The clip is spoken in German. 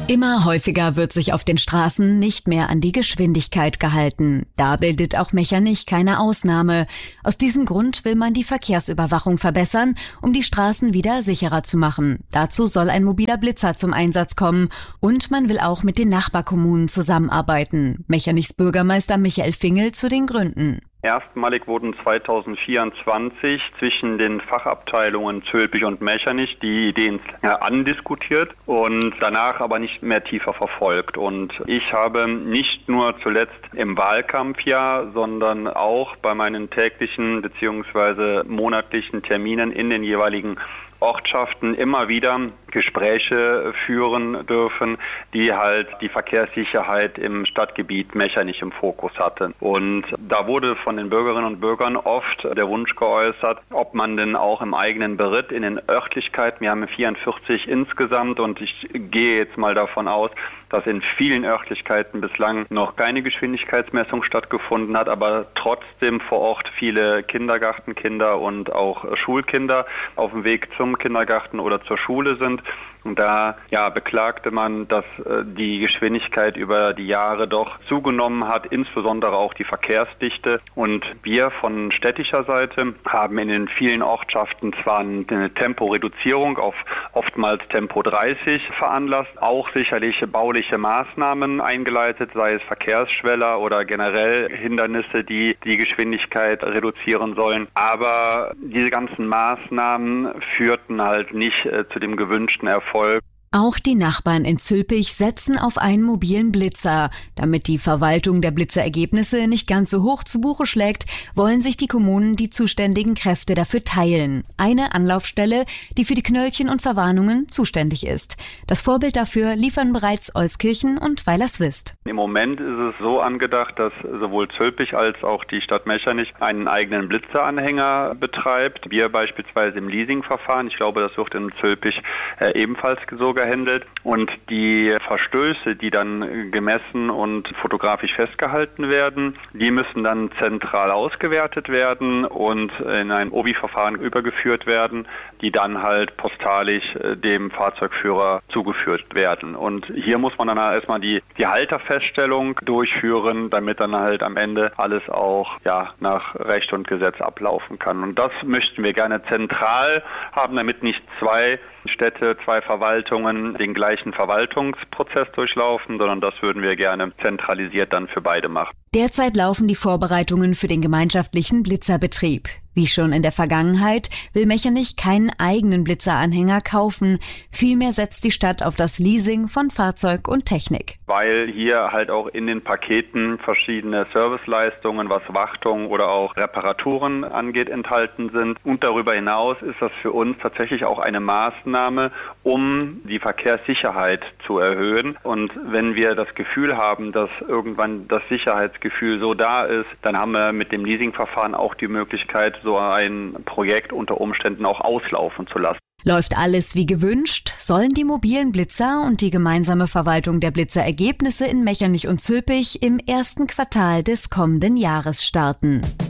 Immer häufiger wird sich auf den Straßen nicht mehr an die Geschwindigkeit gehalten. Da bildet auch Mechernich keine Ausnahme. Aus diesem Grund will man die Verkehrsüberwachung verbessern, um die Straßen wieder sicherer zu machen. Dazu soll ein mobiler Blitzer zum Einsatz kommen und man will auch mit den Nachbarkommunen zusammenarbeiten. Mechernich Bürgermeister Michael Fingel zu den Gründen. Erstmalig wurden 2024 zwischen den Fachabteilungen Zülpich und Mechernich die Ideen andiskutiert und danach aber nicht mehr tiefer verfolgt. Und ich habe nicht nur zuletzt im Wahlkampfjahr, sondern auch bei meinen täglichen bzw. monatlichen Terminen in den jeweiligen Ortschaften immer wieder Gespräche führen dürfen, die halt die Verkehrssicherheit im Stadtgebiet Mechernich im Fokus hatten. Und da wurde von den Bürgerinnen und Bürgern oft der Wunsch geäußert, ob man denn auch im eigenen Beritt in den Örtlichkeiten, wir haben 44 insgesamt und ich gehe jetzt mal davon aus, dass in vielen Örtlichkeiten bislang noch keine Geschwindigkeitsmessung stattgefunden hat, aber trotzdem vor Ort viele Kindergartenkinder und auch Schulkinder auf dem Weg zum Kindergarten oder zur Schule sind. Und da beklagte man, dass die Geschwindigkeit über die Jahre doch zugenommen hat, insbesondere auch die Verkehrsdichte. Und wir von städtischer Seite haben in den vielen Ortschaften zwar eine Temporeduzierung auf oftmals Tempo 30 veranlasst, auch sicherlich bauliche Maßnahmen eingeleitet, sei es Verkehrsschweller oder generell Hindernisse, die die Geschwindigkeit reduzieren sollen. Aber diese ganzen Maßnahmen führten halt nicht zu dem gewünschten Erfolg. Auch die Nachbarn in Zülpich setzen auf einen mobilen Blitzer. Damit die Verwaltung der Blitzerergebnisse nicht ganz so hoch zu Buche schlägt, wollen sich die Kommunen die zuständigen Kräfte dafür teilen. Eine Anlaufstelle, die für die Knöllchen und Verwarnungen zuständig ist. Das Vorbild dafür liefern bereits Euskirchen und Weilerswist. Im Moment ist es so angedacht, dass sowohl Zülpich als auch die Stadt Mechernich einen eigenen Blitzeranhänger betreibt. Wir beispielsweise im Leasingverfahren. Ich glaube, das wird in Zülpich ebenfalls so gehandelt. Und die Verstöße, die dann gemessen und fotografisch festgehalten werden, die müssen dann zentral ausgewertet werden und in ein OBI-Verfahren übergeführt werden, die dann halt postalisch dem Fahrzeugführer zugeführt werden. Und hier muss man dann halt erstmal die Halterfeststellung durchführen, damit dann halt am Ende alles auch nach Recht und Gesetz ablaufen kann. Und das möchten wir gerne zentral haben, damit nicht zwei Städte, zwei Verwaltungen den gleichen Verwaltungsprozess durchlaufen, sondern das würden wir gerne zentralisiert dann für beide machen. Derzeit laufen die Vorbereitungen für den gemeinschaftlichen Blitzerbetrieb. Wie schon in der Vergangenheit will Mechernich keinen eigenen Blitzeranhänger kaufen. Vielmehr setzt die Stadt auf das Leasing von Fahrzeug und Technik. Weil hier halt auch in den Paketen verschiedene Serviceleistungen, was Wartung oder auch Reparaturen angeht, enthalten sind. Und darüber hinaus ist das für uns tatsächlich auch eine Maßnahme, um die Verkehrssicherheit zu erhöhen. Und wenn wir das Gefühl haben, dass irgendwann das Sicherheitsgefühl so da ist, dann haben wir mit dem Leasingverfahren auch die Möglichkeit, so ein Projekt unter Umständen auch auslaufen zu lassen. Läuft alles wie gewünscht, sollen die mobilen Blitzer und die gemeinsame Verwaltung der Blitzerergebnisse in Mechernich und Zülpich im ersten Quartal des kommenden Jahres starten.